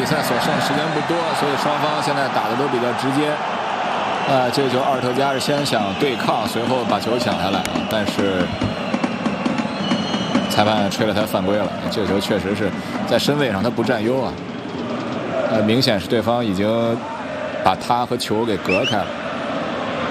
赛所剩时间不多，所以双方现在打的都比较直接。这个球阿尔特加是先想对抗，随后把球抢下来啊，但是裁判吹了他犯规了。这个球确实是在身位上他不占优啊，明显是对方已经把他和球给隔开了。